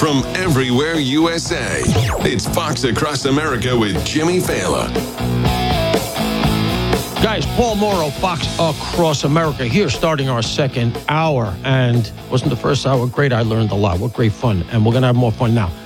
from everywhere USA. It's Fox Across America with Jimmy Fallon. Guys, Paul Mauro, Fox Across America here, starting our second hour. And wasn't the first hour great? I learned a lot. What great fun. And we're going to have more fun now.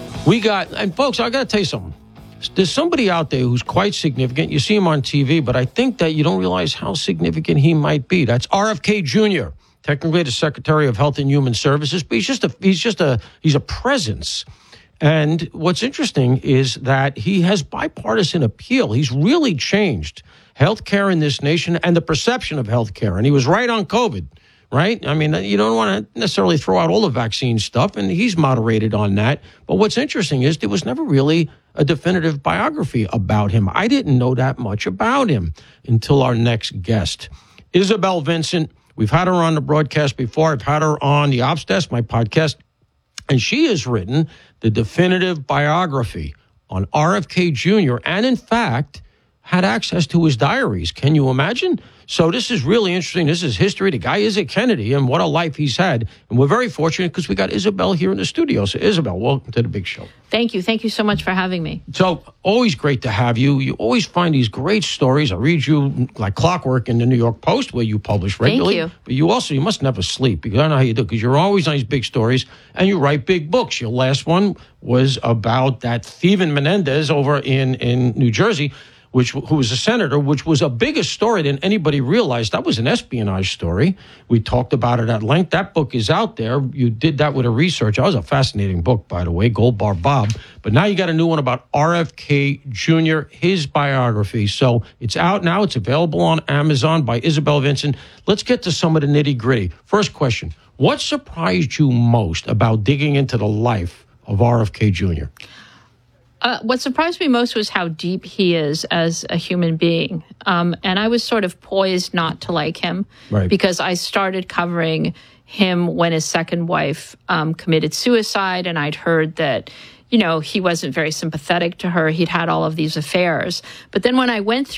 And folks, I got to tell you something. There's somebody out there who's quite significant. You see him on TV, but I think that you don't realize how significant he might be. That's RFK Jr., technically the Secretary of Health and Human Services, but he's a presence. And what's interesting is that he has bipartisan appeal. He's really changed healthcare in this nation and the perception of healthcare. And he was right on COVID, right? I mean, you don't want to necessarily throw out all the vaccine stuff, and he's moderated on that. But what's interesting is there was never really a definitive biography about him. I didn't know that much about him until our next guest. Isabel Vincent, we've had her on the broadcast before. I've had her on the Ops Desk, my podcast, and she has written the definitive biography on RFK Jr. and, in fact, had access to his diaries. Can you imagine? So this is really interesting. This is history. The guy is a Kennedy, and what a life he's had. And we're very fortunate because we got Isabel here in the studio. So, Isabel, welcome to the big show. Thank you. Thank you so much for having me. So, always great to have you. You always find these great stories. I read you like clockwork in the New York Post, where you publish regularly. Thank you. But you must never sleep, because I know how you do, because you're always on these big stories, and you write big books. Your last one was about that Steven Menendez over in New Jersey, who was a senator, which was a bigger story than anybody realized. That was an espionage story. We talked about it at length. That book is out there. You did that with a research. That was a fascinating book, by the way, Gold Bar Bob. But now you got a new one about RFK Jr., his biography. So it's out now. It's available on Amazon by Isabel Vincent. Let's get to some of the nitty-gritty. First question, what surprised you most about digging into the life of RFK Jr.? What surprised me most was how deep he is as a human being. And I was sort of poised not to like him, right, because I started covering him when his second wife committed suicide. And I'd heard that, he wasn't very sympathetic to her. He'd had all of these affairs. But then when I went through